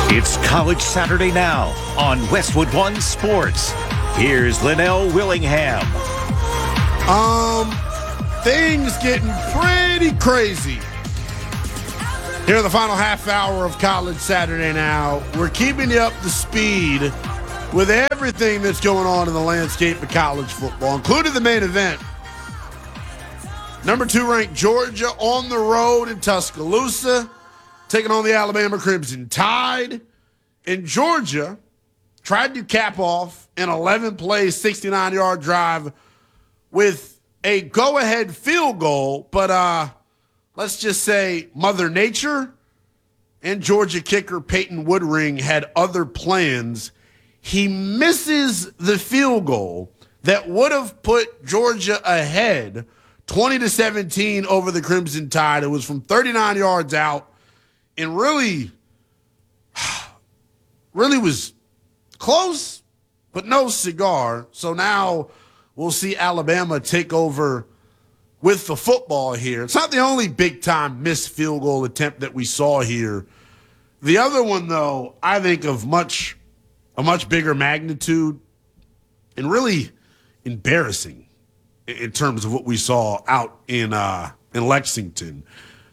It's College Saturday Now on Westwood One Sports. Here's Linnell Willingham. Things getting pretty crazy here in the final half hour of College Saturday Now. We're keeping you up to speed with everything that's going on in the landscape of college football, including the main event. Number 2 ranked Georgia on the road in Tuscaloosa, taking on the Alabama Crimson Tide. And Georgia tried to cap off an 11-play, 69-yard drive with a go-ahead field goal. But let's just say Mother Nature and Georgia kicker Peyton Woodring had other plans. He misses the field goal that would have put Georgia ahead 20-17 over the Crimson Tide. It was from 39 yards out and really was close, but no cigar. So now we'll see Alabama take over with the football here. It's not the only big-time missed field goal attempt that we saw here. The other one, though, I think of a much bigger magnitude and really embarrassing in terms of what we saw out in Lexington.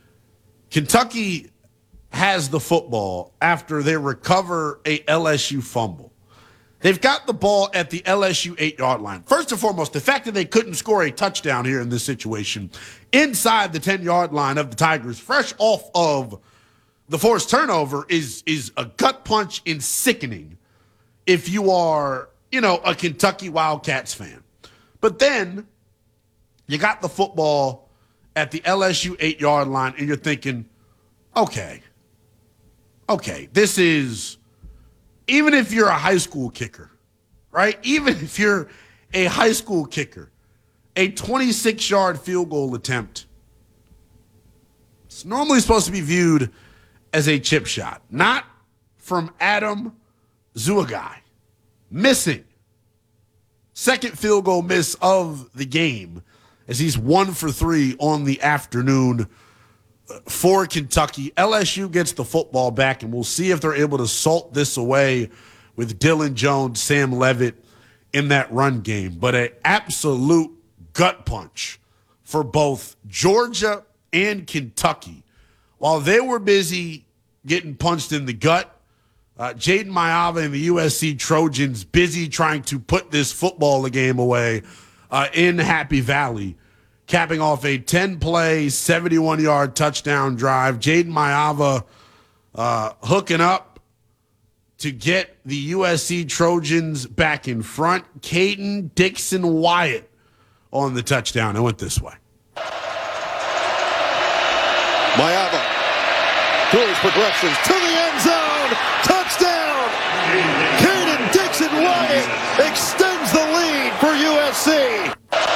Kentucky has the football after they recover a LSU fumble. They've got the ball at the LSU 8-yard line. First and foremost, the fact that they couldn't score a touchdown here in this situation inside the 10-yard line of the Tigers, fresh off of the forced turnover, is a gut punch and sickening if you are, a Kentucky Wildcats fan. But then you got the football at the LSU 8-yard line, and you're thinking, okay, this is, even if you're a high school kicker, right? Even if you're a high school kicker, a 26-yard field goal attempt, it's normally supposed to be viewed as a chip shot, not from Adam Zuagai. Missing. Second field goal miss of the game as he's 1 for 3 on the afternoon for Kentucky. LSU gets the football back, and we'll see if they're able to salt this away with Dylan Jones, Sam Levitt in that run game. But an absolute gut punch for both Georgia and Kentucky. While they were busy getting punched in the gut, Jaden Maiava and the USC Trojans busy trying to put this football game away in Happy Valley, capping off a 10-play, 71-yard touchdown drive. Jaden Maiava hooking up to get the USC Trojans back in front. Caden Dixon Wyatt on the touchdown. It went this way. Maiava through his progressions to the end zone. Touchdown! Caden Dixon Wyatt extends the lead for USC.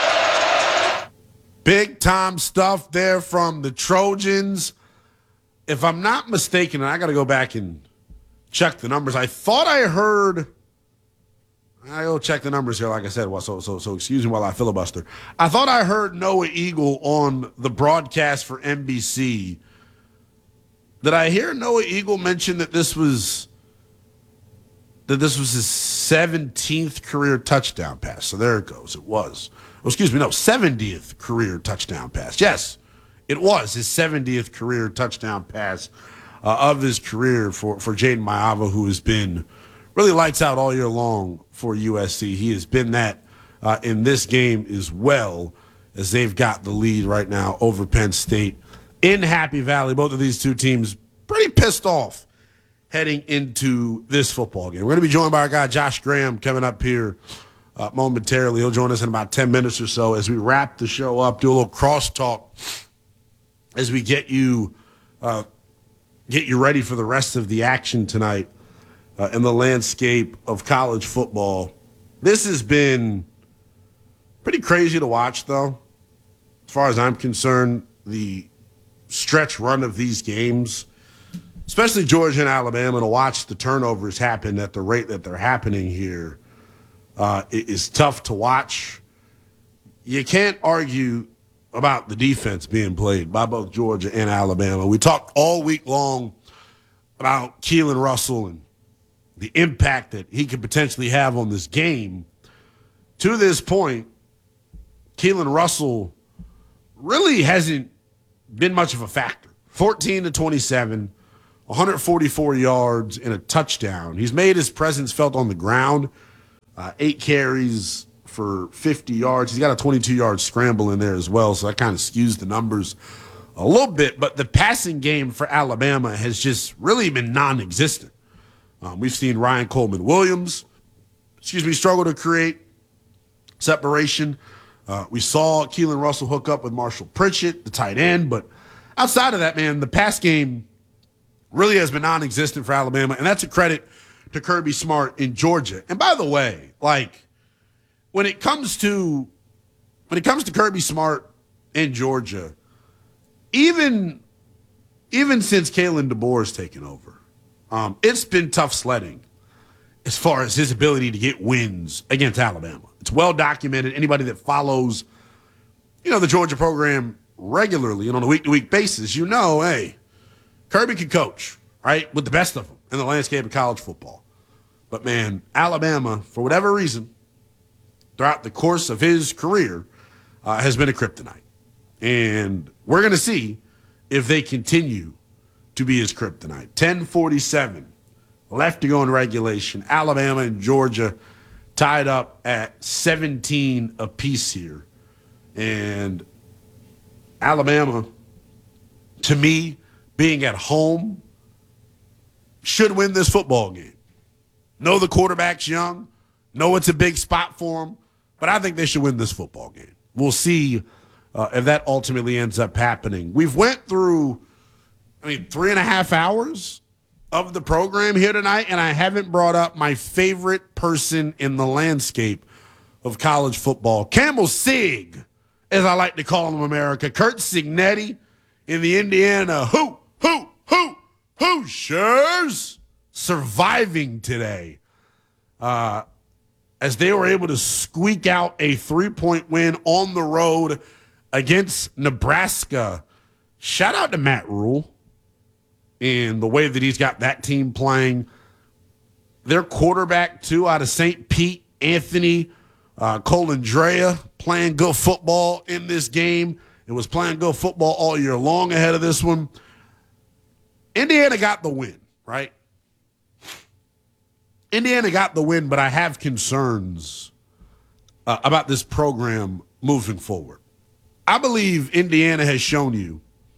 Big time stuff there from the Trojans. If I'm not mistaken, and I got to go back and check the numbers. I thought I heard. I'll check the numbers here, like I said. So excuse me while I filibuster. I thought I heard Noah Eagle on the broadcast for NBC. Did I hear Noah Eagle mention that this was his 17th career touchdown pass? So there it goes. It was. 70th career touchdown pass. Yes, it was his 70th career touchdown pass of his career for Jaden Maiava, who has been really lights out all year long for USC. He has been that in this game as well, as they've got the lead right now over Penn State in Happy Valley. Both of these two teams pretty pissed off heading into this football game. We're going to be joined by our guy Josh Graham coming up here momentarily. He'll join us in about 10 minutes or so as we wrap the show up, do a little crosstalk as we get you ready for the rest of the action tonight in the landscape of college football. This has been pretty crazy to watch, though. As far as I'm concerned, the stretch run of these games, especially Georgia and Alabama, to watch the turnovers happen at the rate that they're happening here is tough to watch. You can't argue about the defense being played by both Georgia and Alabama. We talked all week long about Keelan Russell and the impact that he could potentially have on this game. To this point, Keelan Russell really hasn't been much of a factor. 14 to 27, 144 yards and a touchdown. He's made his presence felt on the ground. 8 carries for 50 yards. He's got a 22-yard scramble in there as well, so that kind of skews the numbers a little bit. But the passing game for Alabama has just really been non-existent. We've seen Ryan Coleman-Williams, struggle to create separation. We saw Keelan Russell hook up with Marshall Pritchett, the tight end. But outside of that, man, the pass game really has been non-existent for Alabama, and that's a credit to Kirby Smart in Georgia. And by the way, like when it comes to Kirby Smart in Georgia, even since Kalen DeBoer has taken over, it's been tough sledding as far as his ability to get wins against Alabama. It's well documented. Anybody that follows, the Georgia program regularly and on a week-to-week basis, hey, Kirby can coach, right, with the best of them in the landscape of college football. But, man, Alabama, for whatever reason, throughout the course of his career, has been a kryptonite. And we're going to see if they continue to be his kryptonite. 10:47 left to go in regulation. Alabama and Georgia tied up at 17 apiece here. And Alabama, to me, being at home, should win this football game. Know the quarterback's young. Know it's a big spot for him. But I think they should win this football game. We'll see if that ultimately ends up happening. We've went through, 3.5 hours of the program here tonight, and I haven't brought up my favorite person in the landscape of college football. Camel Sig, as I like to call him in America. Curt Cignetti in the Indiana Hoosiers surviving today as they were able to squeak out a 3-point win on the road against Nebraska. Shout out to Matt Rule and the way that he's got that team playing. Their quarterback, too, out of St. Pete, Anthony Colandrea, playing good football in this game. It was playing good football all year long ahead of this one. Indiana got the win, right? Indiana got the win, but I have concerns about this program moving forward. I believe Indiana has shown you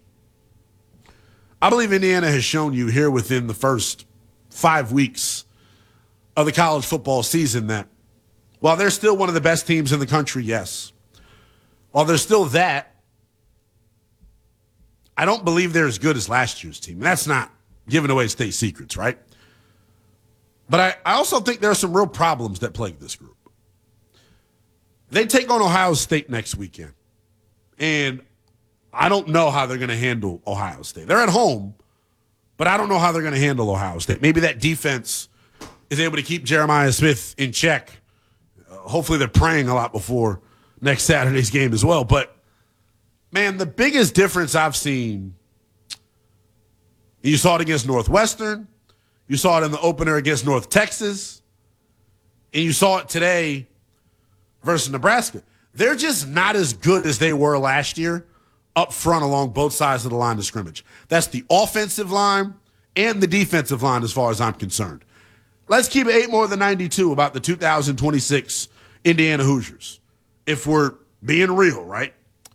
here within the first 5 weeks of the college football season that while they're still one of the best teams in the country, yes, while they're still that, I don't believe they're as good as last year's team. And that's not giving away state secrets, right? But I also think there are some real problems that plague this group. They take on Ohio State next weekend. And I don't know how they're going to handle Ohio State. They're at home, but I don't know how they're going to handle Ohio State. Maybe that defense is able to keep Jeremiah Smith in check. Hopefully they're praying a lot before next Saturday's game as well. But, man, the biggest difference I've seen, you saw it against Northwestern, you saw it in the opener against North Texas, and you saw it today versus Nebraska. They're just not as good as they were last year up front along both sides of the line of scrimmage. That's the offensive line and the defensive line as far as I'm concerned. Let's keep it 8 more than 92 about the 2026 Indiana Hoosiers, if we're being real, right?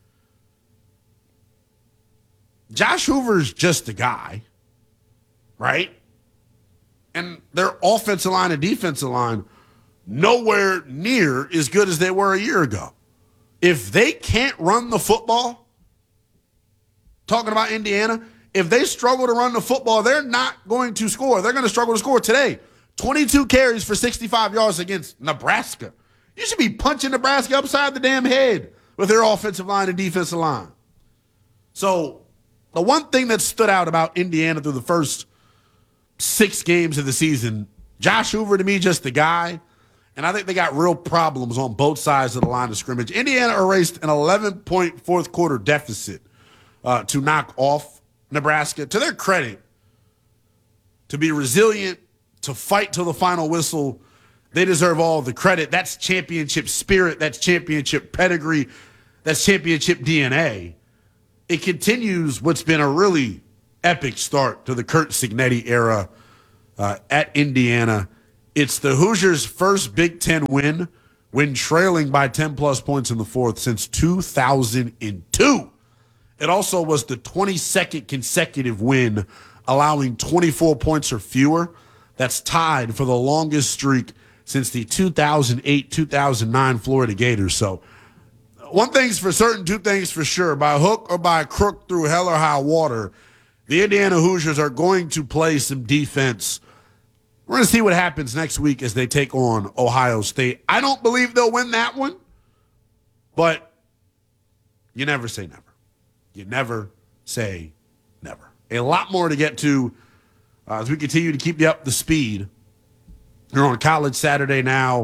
Josh Hoover's just a guy, right? And their offensive line and defensive line nowhere near as good as they were a year ago. If they can't run the football, talking about Indiana, if they struggle to run the football, they're not going to score. They're going to struggle to score today. 22 carries for 65 yards against Nebraska. You should be punching Nebraska upside the damn head with their offensive line and defensive line. So the one thing that stood out about Indiana through the first 6 games of the season, Josh Hoover to me just the guy. And I think they got real problems on both sides of the line of scrimmage. Indiana erased an 11-point fourth quarter deficit to knock off Nebraska. To their credit, to be resilient, to fight till the final whistle. They deserve all the credit. That's championship spirit. That's championship pedigree. That's championship DNA. It continues what's been a really epic start to the Curt Cignetti era at Indiana. It's the Hoosiers' first Big Ten win when trailing by 10-plus points in the fourth since 2002. It also was the 22nd consecutive win, allowing 24 points or fewer. That's tied for the longest streak since the 2008-2009 Florida Gators. So one thing's for certain, two things for sure. By hook or by crook, through hell or high water, the Indiana Hoosiers are going to play some defense. We're going to see what happens next week as they take on Ohio State. I don't believe they'll win that one, but you never say never. You never say never. A lot more to get to as we continue to keep you up to speed. You're on College Saturday Now.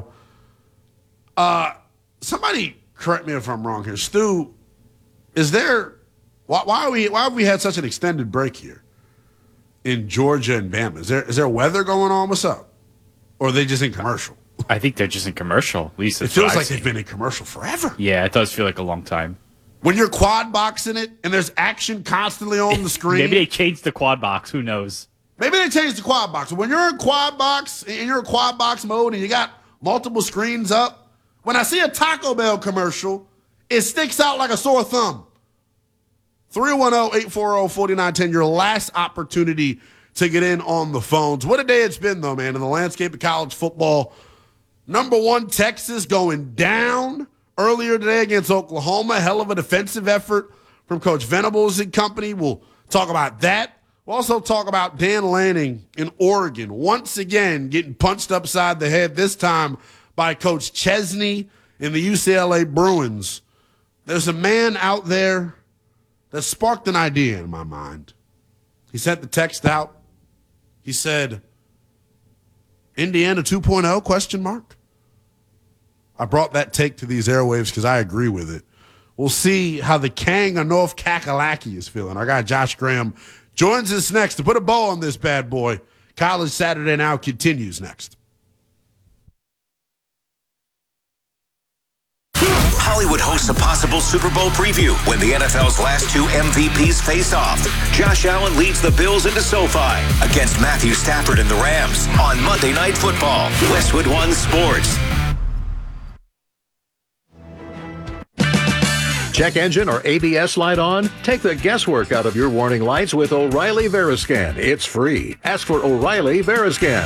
Somebody correct me if I'm wrong here. Stu, is there why have we had such an extended break here in Georgia and Bama? Is there weather going on? What's up? Or are they just in commercial? I think they're just in commercial. At least it feels like they've been in commercial forever. Yeah, it does feel like a long time. When you're quad boxing it and there's action constantly on the screen. Maybe they changed the quad box. Who knows? Maybe they changed the quad box. When you're in quad box mode and you got multiple screens up, when I see a Taco Bell commercial, it sticks out like a sore thumb. 310-840-4910, your last opportunity to get in on the phones. What a day it's been, though, man, in the landscape of college football. Number one, Texas going down earlier today against Oklahoma. Hell of a defensive effort from Coach Venables and company. We'll talk about that. We'll also talk about Dan Lanning in Oregon, once again getting punched upside the head, this time by Coach Chesney in the UCLA Bruins. There's a man out there that sparked an idea in my mind. He sent the text out. He said, Indiana 2.0, question mark? I brought that take to these airwaves because I agree with it. We'll see how the Kang of North Kakalaki is feeling. Our guy Josh Graham joins us next to put a bow on this bad boy. College Saturday Now continues next. Hollywood hosts a possible Super Bowl preview when the NFL's last two MVPs face off. Josh Allen leads the Bills into SoFi against Matthew Stafford and the Rams on Monday Night Football. Westwood One Sports. Check engine or ABS light on? Take the guesswork out of your warning lights with O'Reilly Veriscan. It's free. Ask for O'Reilly Veriscan.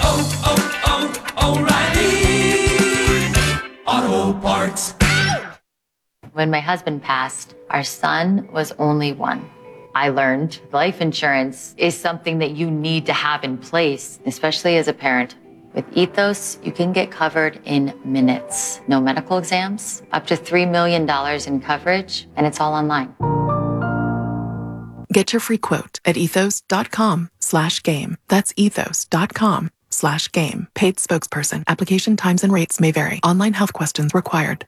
O'Reilly Auto Parts. When my husband passed, our son was only one. I learned life insurance is something that you need to have in place, especially as a parent. With Ethos, you can get covered in minutes. No medical exams, up to $3 million in coverage, and it's all online. Get your free quote at ethos.com/game. That's ethos.com/game. Paid spokesperson. Application times and rates may vary. Online health questions required.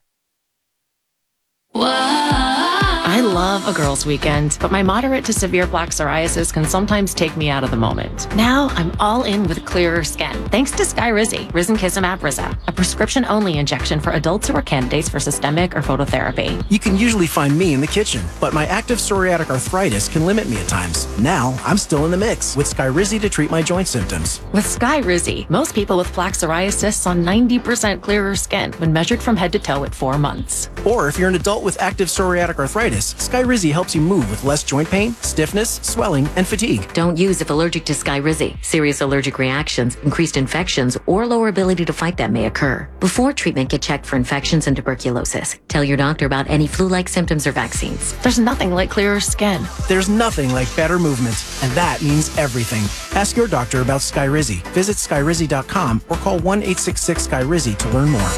I love a girls' weekend, but my moderate to severe plaque psoriasis can sometimes take me out of the moment. Now I'm all in with clearer skin, thanks to Skyrizi, risankizumab Riza, a prescription-only injection for adults who are candidates for systemic or phototherapy. You can usually find me in the kitchen, but my active psoriatic arthritis can limit me at times. Now I'm still in the mix with Skyrizi to treat my joint symptoms. With Skyrizi, most people with plaque psoriasis saw 90% clearer skin when measured from head to toe at 4 months. Or if you're an adult with active psoriatic arthritis, Skyrizi helps you move with less joint pain, stiffness, swelling, and fatigue. Don't use if allergic to Skyrizi. Serious allergic reactions, increased infections, or lower ability to fight them may occur. Before treatment, get checked for infections and tuberculosis. Tell your doctor about any flu-like symptoms or vaccines. There's nothing like clearer skin. There's nothing like better movement, and that means everything. Ask your doctor about Skyrizi. Visit Skyrizi.com or call 1-866-SKYRIZI to learn more.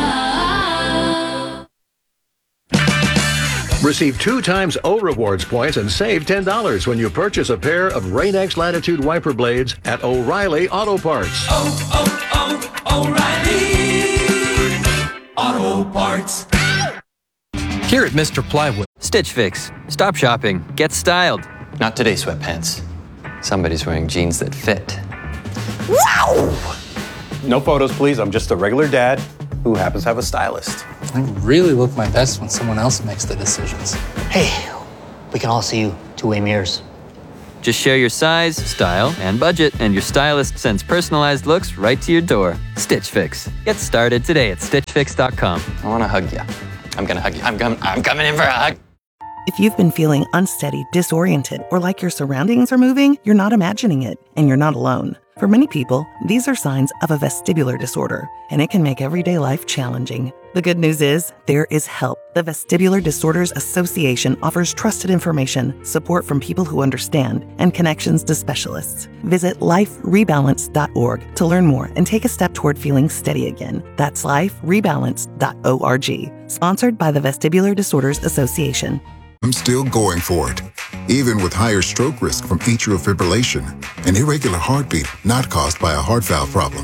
Receive 2 times O Rewards points and save $10 when you purchase a pair of Rain-X Latitude wiper blades at O'Reilly Auto Parts. O'Reilly Auto Parts. Here at Mr. Plywood. Stitch Fix. Stop shopping. Get styled. Not today, sweatpants. Somebody's wearing jeans that fit. Wow! No photos, please. I'm just a regular dad who happens to have a stylist. I really look my best when someone else makes the decisions. Hey, we can all see you two-way mirrors. Just share your size, style, and budget, and your stylist sends personalized looks right to your door. Stitch Fix. Get started today at StitchFix.com. I want to hug you. I'm going to hug you. I'm coming in for a hug. If you've been feeling unsteady, disoriented, or like your surroundings are moving, you're not imagining it, and you're not alone. For many people, these are signs of a vestibular disorder, and it can make everyday life challenging. The good news is, there is help. The Vestibular Disorders Association offers trusted information, support from people who understand, and connections to specialists. Visit liferebalance.org to learn more and take a step toward feeling steady again. That's liferebalance.org. Sponsored by the Vestibular Disorders Association. I'm still going for it, even with higher stroke risk from atrial fibrillation, an irregular heartbeat not caused by a heart valve problem.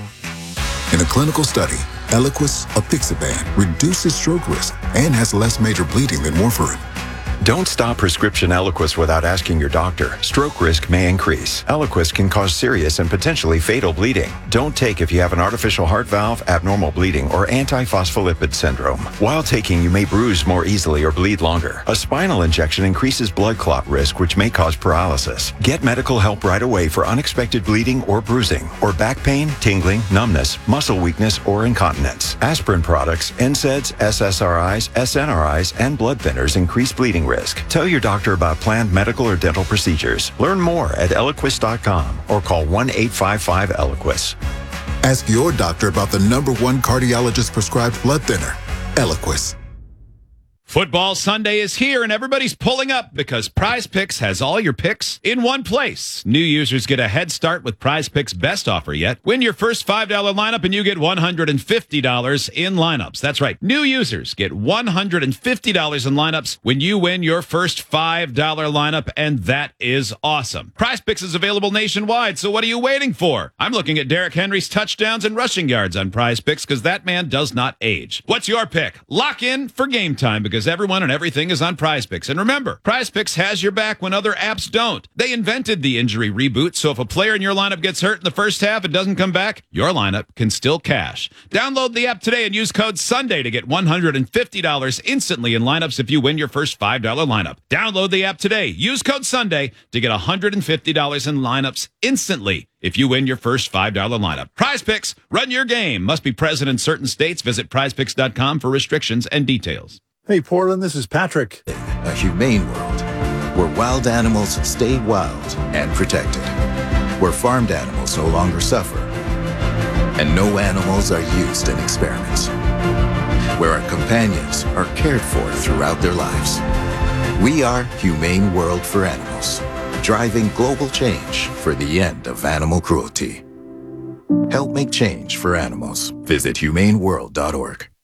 In a clinical study, Eliquis apixaban reduces stroke risk and has less major bleeding than warfarin. Don't stop prescription Eliquis without asking your doctor. Stroke risk may increase. Eliquis can cause serious and potentially fatal bleeding. Don't take if you have an artificial heart valve, abnormal bleeding, or antiphospholipid syndrome. While taking, you may bruise more easily or bleed longer. A spinal injection increases blood clot risk, which may cause paralysis. Get medical help right away for unexpected bleeding or bruising, or back pain, tingling, numbness, muscle weakness, or incontinence. Aspirin products, NSAIDs, SSRIs, SNRIs, and blood thinners increase bleeding risk. Tell your doctor about planned medical or dental procedures. Learn more at Eliquis.com or call 1-855-ELIQUIS. Ask your doctor about the #1 cardiologist prescribed blood thinner, Eliquis. Football Sunday is here, and everybody's pulling up because Prize Picks has all your picks in one place. New users get a head start with Prize Picks' best offer yet. Win your first $5 lineup, and you get $150 in lineups. That's right. New users get $150 in lineups when you win your first $5 lineup, and that is awesome. Prize Picks is available nationwide, so what are you waiting for? I'm looking at Derrick Henry's touchdowns and rushing yards on Prize Picks because that man does not age. What's your pick? Lock in for game time because everyone and everything is on Prize Picks. And remember, Prize Picks has your back when other apps don't. They invented the injury reboot, so if a player in your lineup gets hurt in the first half and doesn't come back, your lineup can still cash. Download the app today and use code SUNDAY to get $150 instantly in lineups if you win your first $5 lineup. Download the app today. Use code SUNDAY to get $150 in lineups instantly if you win your first $5 lineup. Prize Picks, run your game. Must be present in certain states. Visit prizepicks.com for restrictions and details. Hey, Portland, this is Patrick. A humane world where wild animals stay wild and protected, where farmed animals no longer suffer, and no animals are used in experiments, where our companions are cared for throughout their lives. We are Humane World for Animals, driving global change for the end of animal cruelty. Help make change for animals. Visit humaneworld.org.